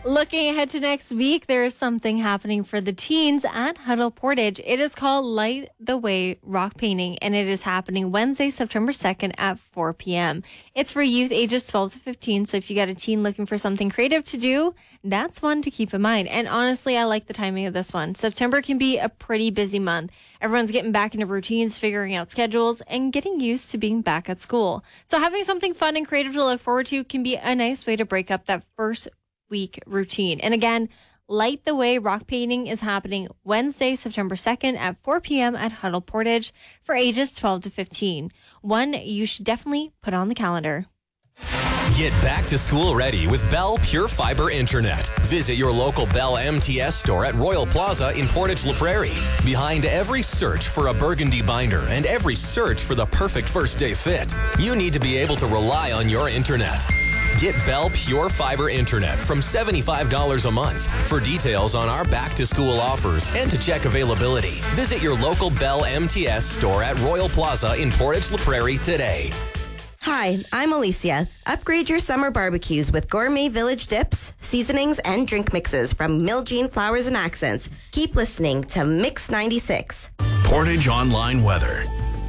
Looking ahead to next week, there is something happening for the teens at Huddle Portage. It is called Light the Way Rock Painting, and it is happening Wednesday, September 2nd at 4 p.m. It's for youth ages 12 to 15, so if you got a teen looking for something creative to do, that's one to keep in mind. And honestly, I like the timing of this one. September can be a pretty busy month. Everyone's getting back into routines, figuring out schedules, and getting used to being back at school. So having something fun and creative to look forward to can be a nice way to break up that first week routine. And again, Light the Way Rock Painting is happening Wednesday, September 2nd at 4 p.m. at Huddle Portage for ages 12 to 15. One you should definitely put on the calendar. Get back to school ready with Bell Pure Fiber Internet. Visit your local Bell MTS store at Royal Plaza in Portage La Prairie. Behind every search for a burgundy binder and every search for the perfect first day fit, you need to be able to rely on your internet. Get Bell Pure Fiber Internet from $75 a month. For details on our back-to-school offers and to check availability, visit your local Bell MTS store at Royal Plaza in Portage La Prairie today. Hi, I'm Alicia. Upgrade your summer barbecues with Gourmet Village dips, seasonings, and drink mixes from Miljean Flowers and Accents. Keep listening to Mix 96. Portage Online Weather.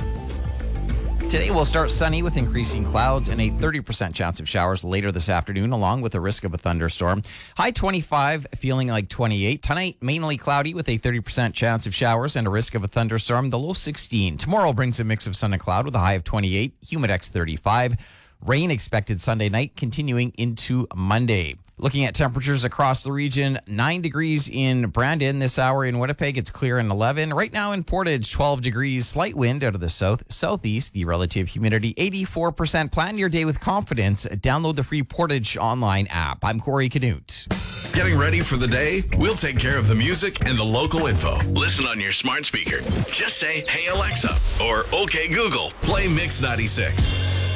Today will start sunny with increasing clouds and a 30% chance of showers later this afternoon, along with a risk of a thunderstorm. High 25, feeling like 28. Tonight, mainly cloudy with a 30% chance of showers and a risk of a thunderstorm. The low 16. Tomorrow brings a mix of sun and cloud with a high of 28. Humidex 35. Rain expected Sunday night, continuing into Monday. Looking at temperatures across the region, 9 degrees in Brandon this hour. In Winnipeg, it's clear and 11. Right now in Portage, 12 degrees. Slight wind out of the southeast. The relative humidity, 84%. Plan your day with confidence. Download the free Portage online app. I'm Corey Canute. Getting ready for the day? We'll take care of the music and the local info. Listen on your smart speaker. Just say, "Hey Alexa," or "Okay Google, play Mix 96."